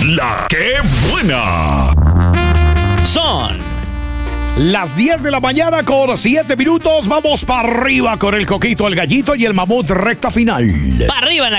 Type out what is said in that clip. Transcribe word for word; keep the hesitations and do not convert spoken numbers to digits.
La que buena. Son las diez de la mañana con siete minutos. Vamos para arriba con el Coquito, el Gallito y el Mamut recta final. para arriba en la